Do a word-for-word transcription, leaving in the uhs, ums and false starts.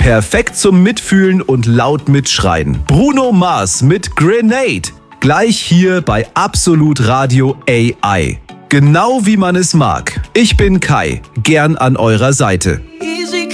Perfekt zum Mitfühlen und laut mitschreien. Bruno Mars mit Grenade. Gleich hier bei Absolut Radio A I. Genau wie man es mag. Ich bin Kai, gern an eurer Seite. Easy